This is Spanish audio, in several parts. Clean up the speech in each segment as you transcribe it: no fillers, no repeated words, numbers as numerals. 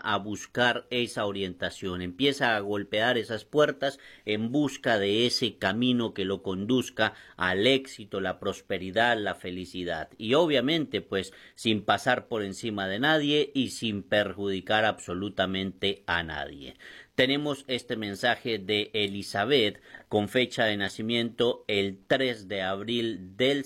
a buscar esa orientación, empieza a golpear esas puertas en busca de ese camino que lo conduzca al éxito, la prosperidad, la felicidad. Y obviamente, pues, sin pasar por encima de nadie y sin perjudicar absolutamente a nadie. Tenemos este mensaje de Elizabeth con fecha de nacimiento el 3 de abril del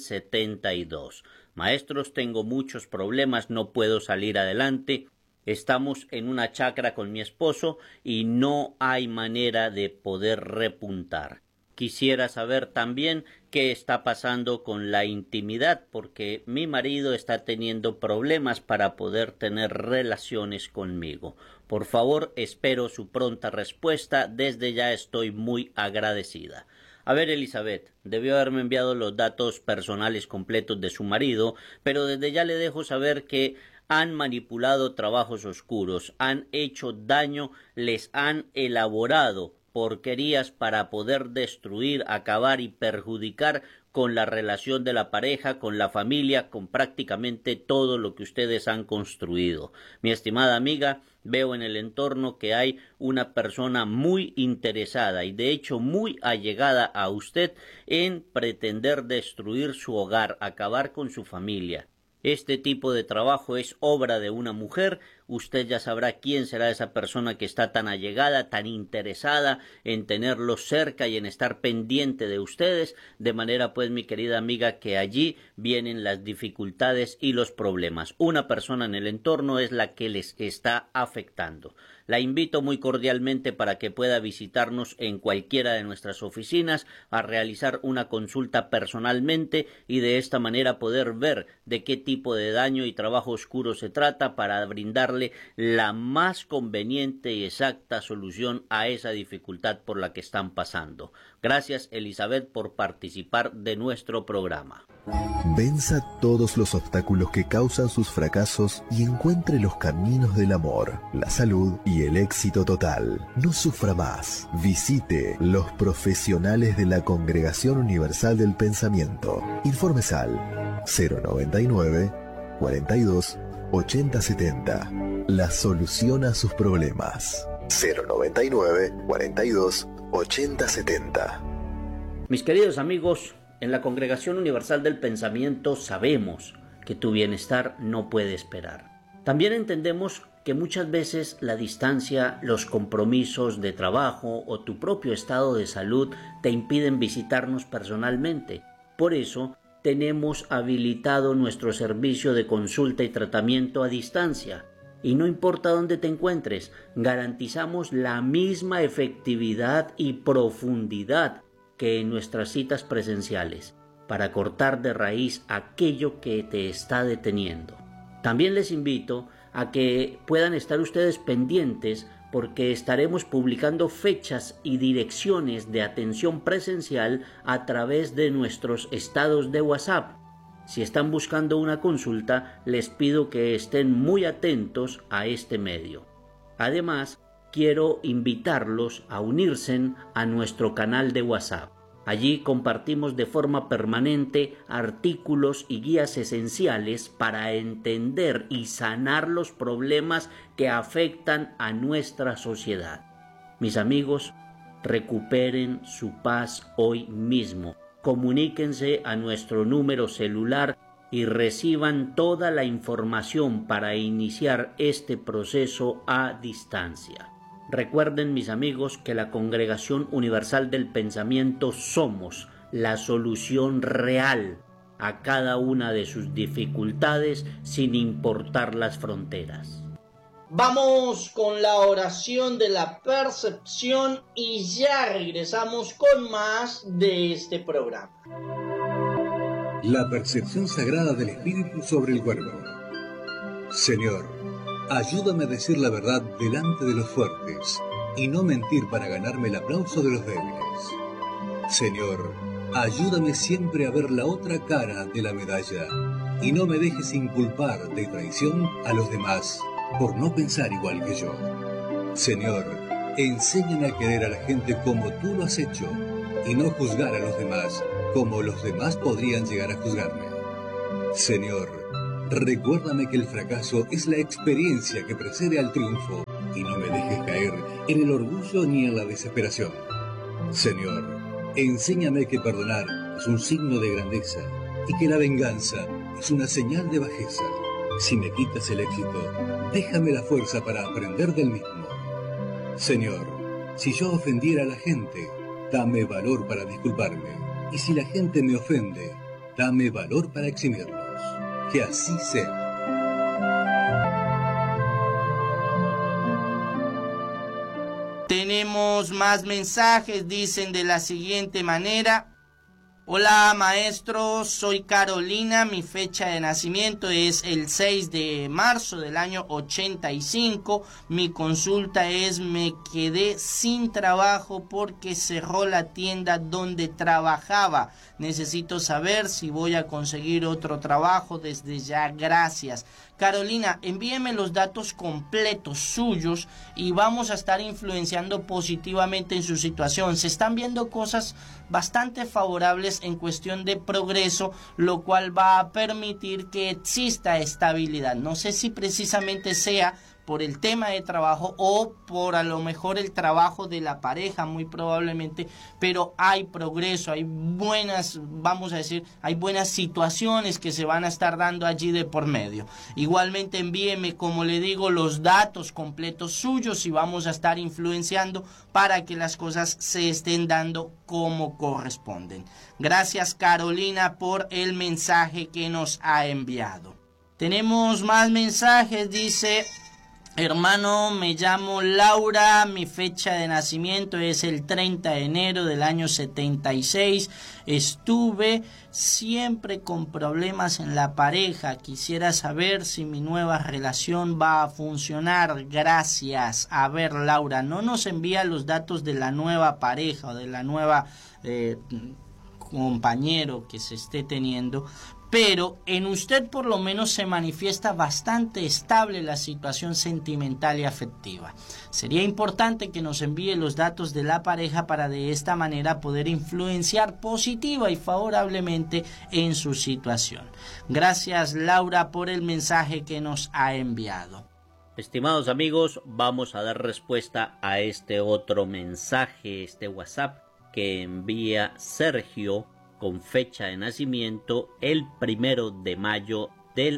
72. Maestros, tengo muchos problemas, no puedo salir adelante. Estamos en una chacra con mi esposo y no hay manera de poder repuntar. Quisiera saber también qué está pasando con la intimidad, porque mi marido está teniendo problemas para poder tener relaciones conmigo. Por favor, espero su pronta respuesta. Desde ya estoy muy agradecida. A ver, Elizabeth, debió haberme enviado los datos personales completos de su marido, pero desde ya le dejo saber que han manipulado trabajos oscuros, han hecho daño, les han elaborado porquerías para poder destruir, acabar y perjudicar con la relación de la pareja, con la familia, con prácticamente todo lo que ustedes han construido. Mi estimada amiga, veo en el entorno que hay una persona muy interesada y de hecho muy allegada a usted en pretender destruir su hogar, acabar con su familia. Este tipo de trabajo es obra de una mujer. Usted ya sabrá quién será esa persona que está tan allegada, tan interesada en tenerlos cerca y en estar pendiente de ustedes, de manera pues, mi querida amiga, que allí vienen las dificultades y los problemas. Una persona en el entorno es la que les está afectando. La invito muy cordialmente para que pueda visitarnos en cualquiera de nuestras oficinas a realizar una consulta personalmente y de esta manera poder ver de qué tipo de daño y trabajo oscuro se trata para brindarle la más conveniente y exacta solución a esa dificultad por la que están pasando. Gracias, Elizabeth, por participar de nuestro programa. Venza todos los obstáculos que causan sus fracasos y encuentre los caminos del amor, la salud y el éxito total. No sufra más. Visite los profesionales de la Congregación Universal del Pensamiento. Informes al 099 42 80 70. La solución a sus problemas. 099 42 80 70. Mis queridos amigos, en la Congregación Universal del Pensamiento sabemos que tu bienestar no puede esperar. También entendemos que muchas veces la distancia, los compromisos de trabajo o tu propio estado de salud te impiden visitarnos personalmente. Por eso, tenemos habilitado nuestro servicio de consulta y tratamiento a distancia. Y no importa dónde te encuentres, garantizamos la misma efectividad y profundidad que en nuestras citas presenciales, para cortar de raíz aquello que te está deteniendo. También les invito a que puedan estar ustedes pendientes porque estaremos publicando fechas y direcciones de atención presencial a través de nuestros estados de WhatsApp. Si están buscando una consulta, les pido que estén muy atentos a este medio. Además, quiero invitarlos a unirse a nuestro canal de WhatsApp. Allí compartimos de forma permanente artículos y guías esenciales para entender y sanar los problemas que afectan a nuestra sociedad. Mis amigos, recuperen su paz hoy mismo. Comuníquense a nuestro número celular y reciban toda la información para iniciar este proceso a distancia. Recuerden, mis amigos, que la Congregación Universal del Pensamiento somos la solución real a cada una de sus dificultades sin importar las fronteras. Vamos con la oración de la percepción y ya regresamos con más de este programa. La percepción sagrada del espíritu sobre el cuerpo. Señor, ayúdame a decir la verdad delante de los fuertes y no mentir para ganarme el aplauso de los débiles. Señor, ayúdame siempre a ver la otra cara de la medalla y no me dejes inculpar de traición a los demás por no pensar igual que yo. Señor, enséñame a querer a la gente como tú lo has hecho y no juzgar a los demás como los demás podrían llegar a juzgarme. Señor, recuérdame que el fracaso es la experiencia que precede al triunfo y no me dejes caer en el orgullo ni en la desesperación. Señor, enséñame que perdonar es un signo de grandeza y que la venganza es una señal de bajeza. Si me quitas el éxito, déjame la fuerza para aprender del mismo. Señor, si yo ofendiera a la gente, dame valor para disculparme. Y si la gente me ofende, dame valor para eximirlos. Que así sea. Tenemos más mensajes, dicen de la siguiente manera. Hola maestro, soy Carolina, mi fecha de nacimiento es el 6 de marzo del año 85. Mi consulta es: me quedé sin trabajo porque cerró la tienda donde trabajaba. Necesito saber si voy a conseguir otro trabajo desde ya, gracias. Carolina, envíeme los datos completos suyos y vamos a estar influenciando positivamente en su situación. Se están viendo cosas bastante favorables en cuestión de progreso, lo cual va a permitir que exista estabilidad. No sé si precisamente sea por el tema de trabajo o por a lo mejor el trabajo de la pareja, muy probablemente, pero hay progreso, hay buenas, vamos a decir, hay buenas situaciones que se van a estar dando allí de por medio. Igualmente envíeme, como le digo, los datos completos suyos y vamos a estar influenciando para que las cosas se estén dando como corresponden. Gracias, Carolina, por el mensaje que nos ha enviado. Tenemos más mensajes, dice: hermano, me llamo Laura, mi fecha de nacimiento es el 30 de enero del año 76. Estuve siempre con problemas en la pareja. Quisiera saber si mi nueva relación va a funcionar. Gracias. A ver, Laura, no nos envía los datos de la nueva pareja o de la nueva compañero que se esté teniendo, pero en usted por lo menos se manifiesta bastante estable la situación sentimental y afectiva. Sería importante que nos envíe los datos de la pareja para de esta manera poder influenciar positiva y favorablemente en su situación. Gracias, Laura, por el mensaje que nos ha enviado. Estimados amigos, vamos a dar respuesta a este otro mensaje, este WhatsApp que envía Sergio con fecha de nacimiento el 1 de mayo del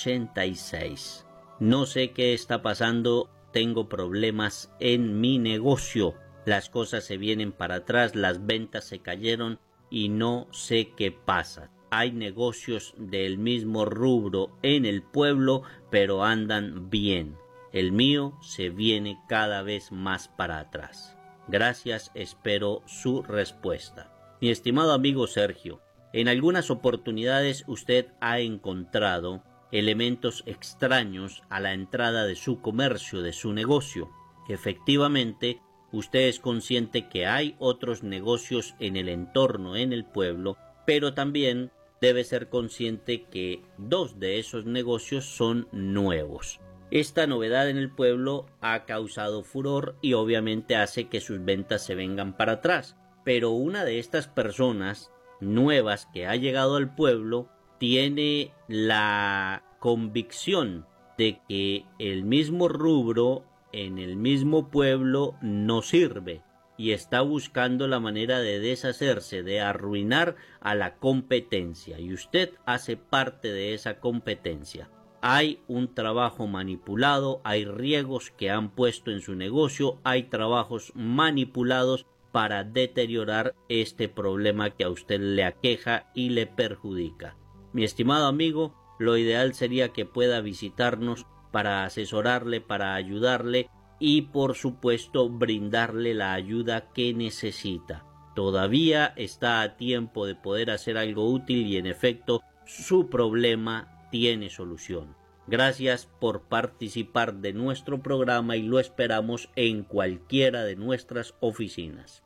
86. No sé qué está pasando, tengo problemas en mi negocio. Las cosas se vienen para atrás, las ventas se cayeron y no sé qué pasa. Hay negocios del mismo rubro en el pueblo, pero andan bien. El mío se viene cada vez más para atrás. Gracias, espero su respuesta. Mi estimado amigo Sergio, en algunas oportunidades usted ha encontrado elementos extraños a la entrada de su comercio, de su negocio. Efectivamente, usted es consciente que hay otros negocios en el entorno, en el pueblo, pero también debe ser consciente que 2 de esos negocios son nuevos. Esta novedad en el pueblo ha causado furor y obviamente hace que sus ventas se vengan para atrás. Pero una de estas personas nuevas que ha llegado al pueblo tiene la convicción de que el mismo rubro en el mismo pueblo no sirve y está buscando la manera de deshacerse, de arruinar a la competencia, y usted hace parte de esa competencia. Hay un trabajo manipulado, hay riesgos que han puesto en su negocio, hay trabajos manipulados para deteriorar este problema que a usted le aqueja y le perjudica. Mi estimado amigo, lo ideal sería que pueda visitarnos para asesorarle, para ayudarle y por supuesto brindarle la ayuda que necesita. Todavía está a tiempo de poder hacer algo útil y en efecto su problema tiene solución. Gracias por participar de nuestro programa y lo esperamos en cualquiera de nuestras oficinas.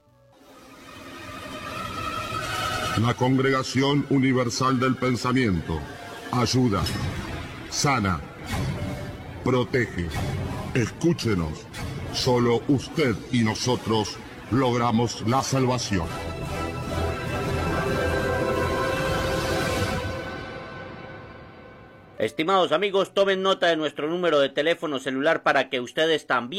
La Congregación Universal del Pensamiento ayuda, sana, protege. Escúchenos. Solo usted y nosotros logramos la salvación. Estimados amigos, tomen nota de nuestro número de teléfono celular para que ustedes también